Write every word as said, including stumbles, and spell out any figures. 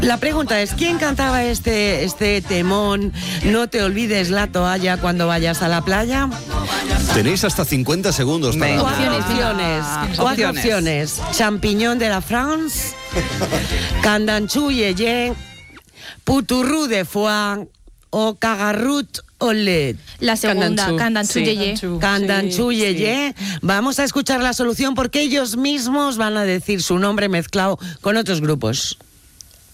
La pregunta es, ¿quién cantaba este, este temón? No te olvides la toalla cuando vayas a la playa. Tenéis hasta cincuenta segundos para... Cuatro Opciones, opciones. Cuatro opciones. opciones. Champiñón de la France, Candanchú Yeye, Puturrú de Foie o Cagarrut Olé. La segunda, Candanchú Sí. Yeye. Candanchú Sí, Yeye. Vamos a escuchar la solución porque ellos mismos van a decir su nombre mezclado con otros grupos.